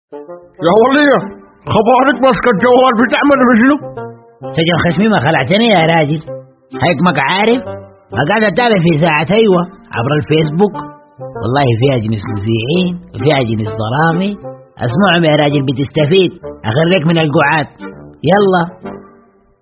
يا ولية خبرك ماسك الجوال بتعمل بشنو؟ سجل خشمي ما خلعتني يا راجل، هيك ما عارف ما قاعد اتابع في ساعة ايوه عبر الفيسبوك، والله فيها جنس مذيعين وفيها جنس ضرامي، اسمعهم يا راجل بتستفيد، اخرجك من القعاد. يلا